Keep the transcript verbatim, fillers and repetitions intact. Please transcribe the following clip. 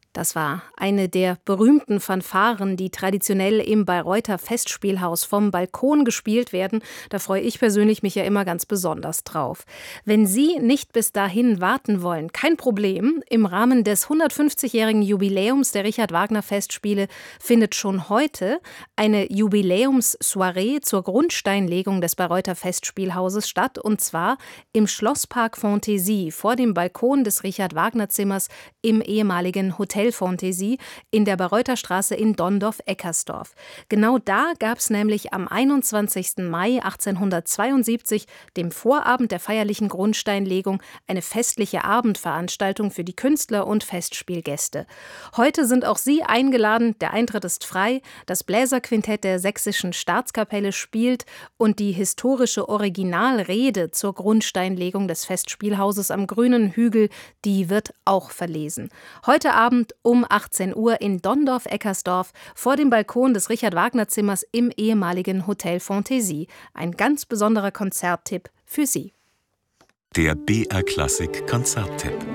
Das war eine der berühmten Fanfaren, die traditionell im Bayreuther Festspielhaus vom Balkon gespielt werden. Da freue ich persönlich mich ja immer ganz besonders drauf. Wenn Sie nicht bis dahin warten wollen, kein Problem. Im Rahmen des hundertfünfzigjährigen Jubiläums der Richard-Wagner-Festspiele findet schon heute eine Jubiläumssoiree zur Grundsteinlegung des Bayreuther Festspielhauses statt, und zwar im Schlosspark Fantaisie vor dem Balkon des Richard-Wagner-Zimmers im ehemaligen Hotel Fantaisie in der Bayreuther Straße in Donndorf-Eckersdorf. Genau da gab es nämlich am einundzwanzigsten Mai achtzehnhundertzweiundsiebzig, dem Vorabend der feierlichen Grundsteinlegung, eine festliche Abendveranstaltung für die Künstler und Festspielgäste. Heute sind auch Sie eingeladen, der Eintritt ist frei, das Bläserquintett der Sächsischen Staatskapelle spielt und die historische Originalrede zur Grundsteinlegung des Festspielhauses am Grünen Hügel, die wird auch verlesen. Heute Abend um achtzehn Uhr in Donndorf-Eckersdorf vor dem Balkon des Richard-Wagner-Zimmers im ehemaligen Hotel Fantaisie. Ein ganz besonderer Konzerttipp für Sie. Der B R Klassik Konzerttipp.